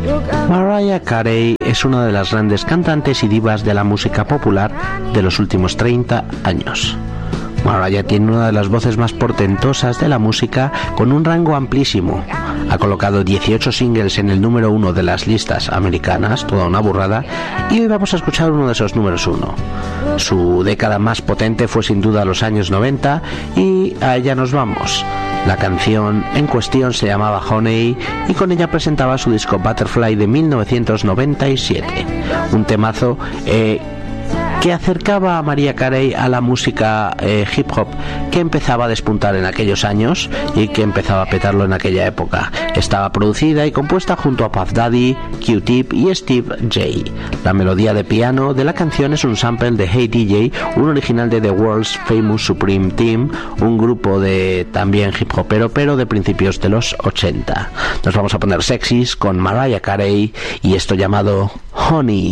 Mariah Carey es una de las grandes cantantes y divas de la música popular de los últimos 30 años. Mariah tiene una de las voces más portentosas de la música, con un rango amplísimo. Ha colocado 18 singles en el número 1 de las listas americanas, toda una burrada, y hoy vamos a escuchar uno de esos números 1. Su década más potente fue sin duda los años 90 y a ella nos vamos. La canción en cuestión se llamaba Honey y con ella presentaba su disco Butterfly de 1997. Un temazo que acercaba a Mariah Carey a la música hip hop que empezaba a despuntar en aquellos años y que empezaba a petarlo en aquella época. Estaba producida y compuesta junto a Puff Daddy, Q-Tip y Steve J. La melodía de piano de la canción es un sample de Hey DJ, un original de The World's Famous Supreme Team, un grupo de también hip hopero pero de principios de los 80. Nos vamos a poner sexys con Mariah Carey y esto llamado Honey.